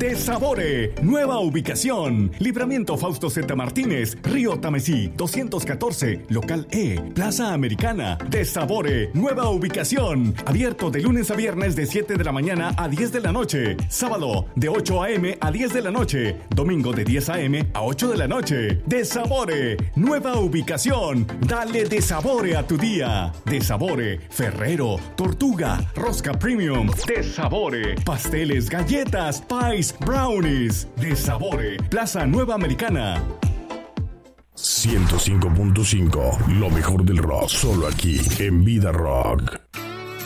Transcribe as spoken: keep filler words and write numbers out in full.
De Sabore, nueva ubicación. Libramiento Fausto Z. Martínez, Río Tamesí, doscientos catorce, local E, Plaza Americana. De Sabore, nueva ubicación. Abierto de lunes a viernes de siete de la mañana a diez de la noche. Sábado de ocho a.m. a diez de la noche. Domingo de diez a.m. a ocho de la noche. De Sabore, nueva ubicación. Dale de Sabore a tu día. De Sabore, Ferrero, Tortuga, Rosca Premium. De Sabore, pasteles, galletas, pies, brownies. De Sabore, Plaza Nueva Americana. ciento cinco punto cinco, lo mejor del rock, solo aquí en Vida Rock.